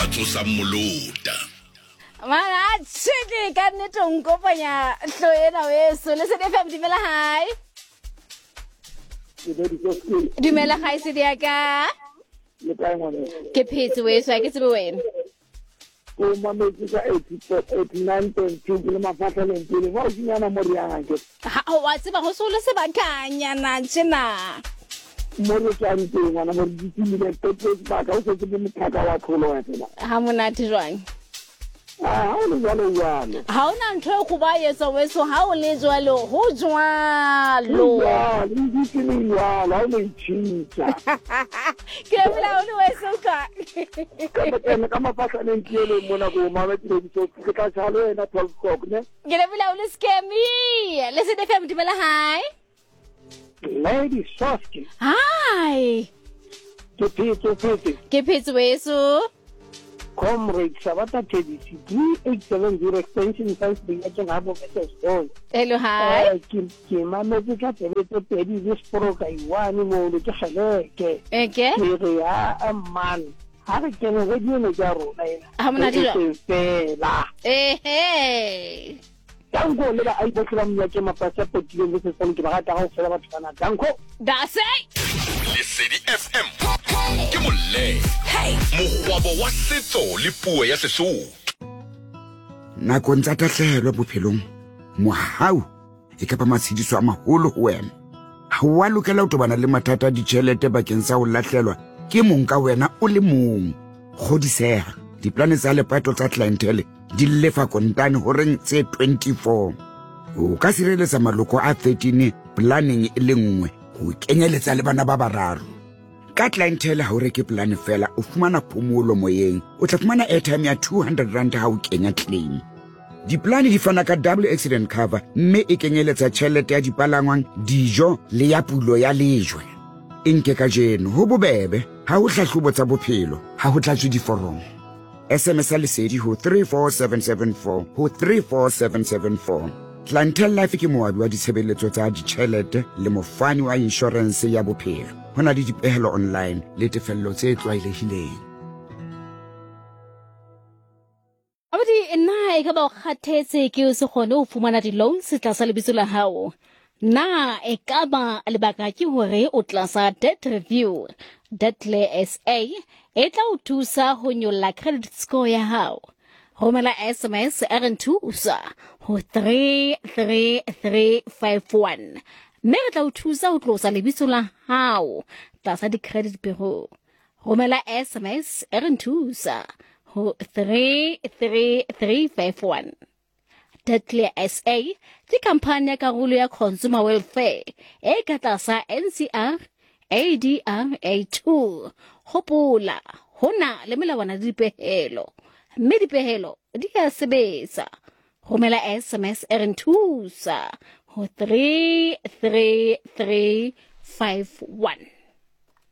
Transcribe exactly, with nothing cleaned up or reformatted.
ba tsosa moluta Mana tshidi ka nnete o nkopanya hlo ena weso le se F M dimela hai Dumela hai se dia ka le kae ngwane ke phetse weso a ke tsebe wena o mametse ka eighty-nine point two le mafatla le ntile wa unyana mo riana ke ha o wa tseba go se le se bakanya na tsena mo re tsang teng ngwana mo di tsimile tete ba ka o se ke mthaka wa kholo wa tsela ha monate jwang ah o le jalo jalo ha ona ntho go ba yetsa weso ha o le jwalo ho jwalo ya le di tsimile ya la o le tshintsa ke bla o le weso ka ka ka ka mafatla le ntile mo na go mametse le so ke ka jalo ena twelve o'clock ne ke bla o le skemi le se F M dimela hai Lady Soski hi ke phetse phetse ke phetse weso Comrade Sabata Teddy three eight seven zero extension five three ya teng ha bo ke stone hello hi ke ke mametse ka tebetso pedi le sporoka iwane mo le ke kgeleke okay ke re ya a man ha re ke ne re dine ja rona ena ha monate fela eh eh danko le ba a ipotla mnya ke mapatsa potile le se ke ba ga go fela batho bana danko da se Lesedi F M ke molle mogwabo wa setso le puo ya Sesotho nakong tsa tahlehelo bophelong mohau e ka ba matshediso a maholo ho wena ha wa lokela ho tobana le mathata a ditjhelete bakeng sa ho lahlelwa ke mong ka wena o le mong kgodiseha diplane tsa lepato tsa clientele di lefa kontane ho reng tse twenty-four o ka sireletsa maloko a thirteen planning e le nngwe ho kenyeletsa le bana ba bararo ka clientele ha o reke plan fela o fumana phomolo moyeng o tla fumana airtime ya two hundred rand ha o kenya claim diplane di fana ka double accident cover mme e kenyeletsa tjhelete ya dipalangwang dijo le ya pulo ya lejwe inke ka jeno ho bobebe ha o hlahlobo tsa bophelo ha ho tlatswe diforomo S M S a lesedi ho three four seven seven four ho three four seven seven four Clientele Life ke moabi wa ditshebeletso tsa ditjhelete le mofani wa insurance ya bophelo hona le dipehelo online le tefello tse tlwaelehileng abadi nna e ka ba o kgathetse ke o se kgone ho fumana di-loans tlasa lebitso la hao na e ka ba lebaka ke hore o tlasa debt review Detley S A e tla o thusa ho nyolla credit score ya hao romela S M S R N thusa ho three three three five one mme re tla o thusa ho tlosa lebitso la hao tlasa di-credit bureau romela S M S R N thusa ho three three three five one Detley S A ke kampane ya karolo ya consumer welfare e ka tlasa N C R A D R A two hopola hona le melawana le dipehelo mme dipehelo di a sebetsa romela S M S R N thusa ho three three three five one